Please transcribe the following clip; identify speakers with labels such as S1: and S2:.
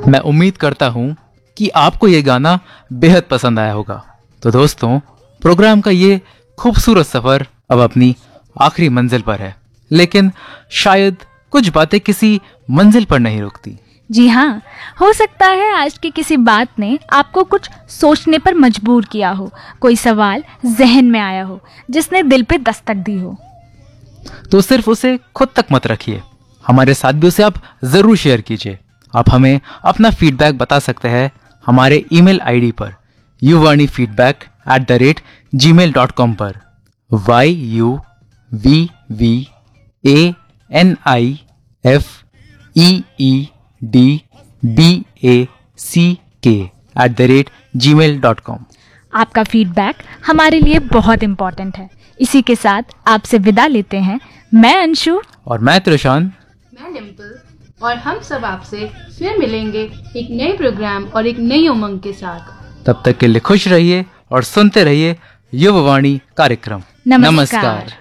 S1: मैं उम्मीद करता हूँ कि आपको ये गाना बेहद पसंद आया होगा। तो दोस्तों, प्रोग्राम का ये खूबसूरत सफर अब अपनी आखिरी मंजिल पर है, लेकिन शायद कुछ बातें किसी मंजिल पर नहीं रुकती।
S2: जी हाँ, हो सकता है आज की किसी बात ने आपको कुछ सोचने पर मजबूर किया हो, कोई सवाल जहन में आया हो जिसने दिल पे दस्तक दी हो।
S1: तो सिर्फ उसे खुद तक मत रखिए, हमारे साथ भी उसे आप जरूर शेयर कीजिए। आप हमें अपना फीडबैक बता सकते हैं हमारे ईमेल आईडी पर yuvanifeedback@gmail.com पर yuvanifeedback@gmail.com।
S2: आपका फीडबैक हमारे लिए बहुत इम्पोर्टेंट है। इसी के साथ आपसे विदा लेते हैं। मैं अंशु
S1: और मैं त्रिशान।
S3: मैं डिम्पल, और हम सब आपसे फिर मिलेंगे एक नए प्रोग्राम और एक नई उमंग के साथ।
S1: तब तक के लिए खुश रहिए और सुनते रहिए युववाणी कार्यक्रम।
S2: नमस्कार।